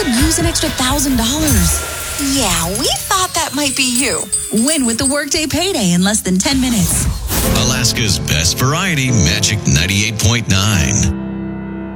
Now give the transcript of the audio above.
could use an extra $1,000. Yeah, we thought that might be you. Win with the Workday Payday in less than 10 minutes. Alaska's best variety, Magic 98.9.